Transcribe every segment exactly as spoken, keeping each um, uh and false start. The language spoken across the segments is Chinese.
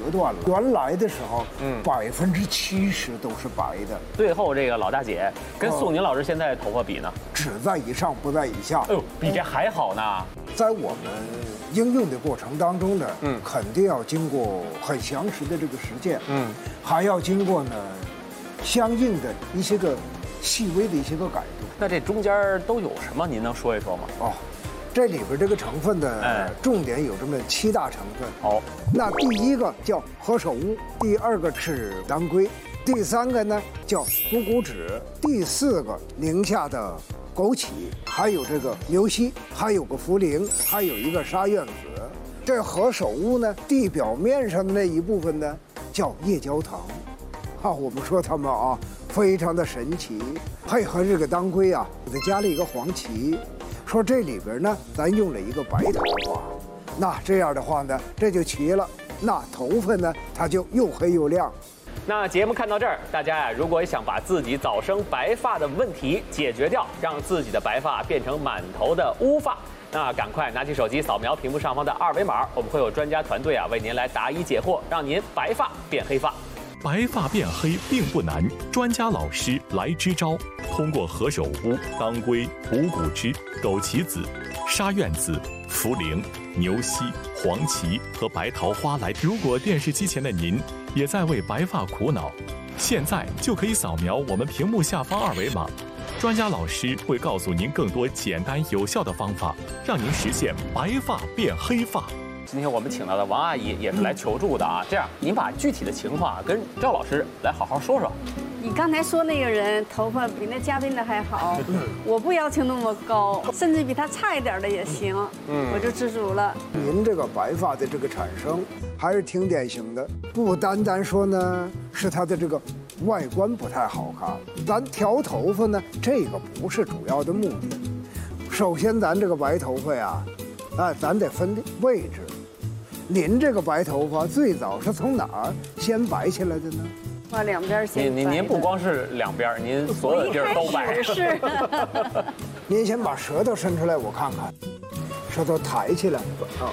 断了。原来的时候，嗯，百分之七十都是白的。 最后这个老大姐跟宋宁老师现在头发比呢？ 只在以上，不在以下。 哎呦，比这还好呢。 在我们应用的过程当中呢，嗯，肯定要经过很详实的这个实践，嗯，还要经过呢相应的一些个细微的一些个改动。 那这中间都有什么？您能说一说吗？ 哦，这里边这个成分的重点有这么七大成分。 好， 那第一个叫何首乌，第二个是当归，第三个呢叫虎骨脂，第四个宁夏的枸杞，还有这个牛膝，还有个茯苓，还有一个沙苑子。这何首乌呢，地表面上的那一部分呢叫夜焦糖。啊，我们说它们啊非常的神奇。配合这个当归啊，给它加了一个黄芪。说这里边呢，咱用了一个白桃花，那这样的话呢，这就齐了。那头发呢，它就又黑又亮。 那节目看到这儿，大家呀，如果想把自己早生白发的问题解决掉，让自己的白发变成满头的乌发，那赶快拿起手机扫描屏幕上方的二维码，我们会有专家团队啊为您来答疑解惑，让您白发变黑发。 白发变黑并不难，专家老师来支招。通过何首乌、当归、虎骨脂、枸杞子、沙苑子、茯苓、牛膝、黄芪和白桃花来。如果电视机前的您也在为白发苦恼，现在就可以扫描我们屏幕下方二维码，专家老师会告诉您更多简单有效的方法，让您实现白发变黑发。 今天我们请到的王阿姨也是来求助的啊，这样您把具体的情况跟赵老师来好好说说。 你刚才说那个人头发比那嘉宾的还好，我不要求那么高，甚至比他差一点的也行，嗯，我就知足了。 您这个白发的这个产生还是挺典型的，不单单说呢是他的这个外观不太好看，咱调头发呢这个不是主要的目的。首先咱这个白头发呀，啊，咱得分位置。您这个白头发最早是从哪儿先白起来的呢？ 把两边先。 您您您不光是两边，您所有的地儿都白。 是。 您先把舌头伸出来，我看看，舌头抬起来啊。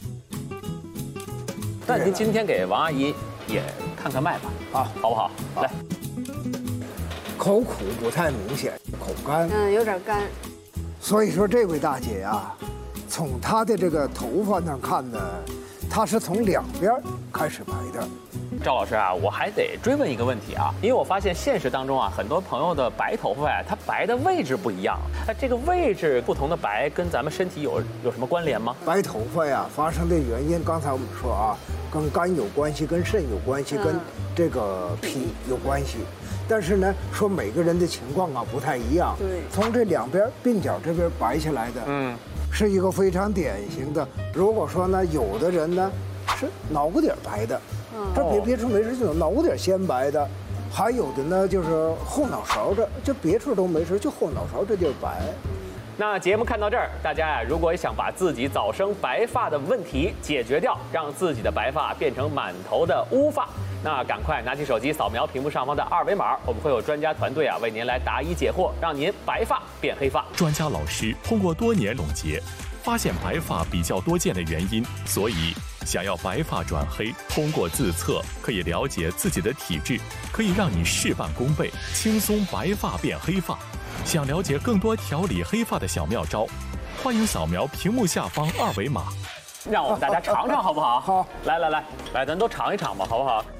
那您今天给王阿姨也看看脉吧，啊，好不好？来。 口苦不太明显，口干。 嗯，有点干。 所以说这位大姐呀，从她的这个头发上看呢，她是从两边开始白的。 赵老师啊，我还得追问一个问题啊，因为我发现现实当中啊，很多朋友的白头发呀，它白的位置不一样。那这个位置不同的白，跟咱们身体有有什么关联吗？ 白头发呀，发生的原因，刚才我们说啊，跟肝有关系，跟肾有关系，跟这个脾有关系。但是呢，说每个人的情况啊不太一样。 对， 从这两边鬓角这边白下来的，嗯，是一个非常典型的。如果说呢，有的人呢是脑瓜底白的。这别别处没事，就脑瓜底先白的，还有的呢就是后脑勺这，就别处都没事，就后脑勺这地儿白。 那节目看到这儿，大家呀，如果想把自己早生白发的问题解决掉，让自己的白发变成满头的乌发，那赶快拿起手机扫描屏幕上方的二维码，我们会有专家团队啊为您来答疑解惑，让您白发变黑发。 专家老师通过多年总结，发现白发比较多见的原因，所以想要白发转黑，通过自测可以了解自己的体质，可以让你事半功倍，轻松白发变黑发。想了解更多调理黑发的小妙招，欢迎扫描屏幕下方二维码。 让我们大家尝尝好不好？ 好， 来来来来，咱都尝一尝吧，好不好？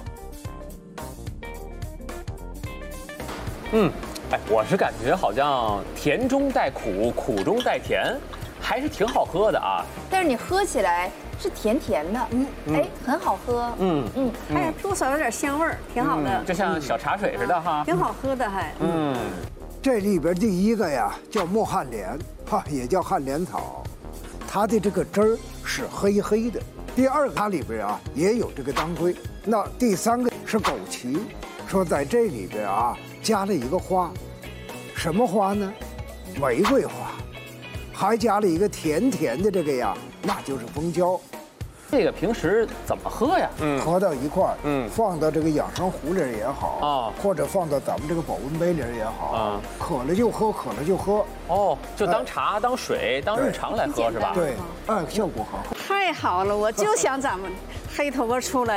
嗯，哎，我是感觉好像甜中带苦，苦中带甜，还是挺好喝的啊。 但是你喝起来是甜甜的，嗯，哎，很好喝， 嗯嗯，还多少有点香味儿，挺好的， 就像小茶水似的哈， 挺好喝的还。 嗯， 这里边第一个呀叫墨旱莲，哈，也叫旱莲草，它的这个汁儿是黑黑的。第二个它里边啊也有这个当归，那第三个是枸杞，说在这里边啊加了一个花，什么花呢？玫瑰花，还加了一个甜甜的这个呀，那就是蜂胶。 这个平时怎么喝呀？ 嗯，合到一块儿，嗯，放到这个养生壶里也好啊，或者放到咱们这个保温杯里也好啊，渴了就喝，渴了就喝。 哦，就当茶、当水、当日常来喝是吧？ 对，哎，效果好。 太好了，我就想咱们黑头发出来。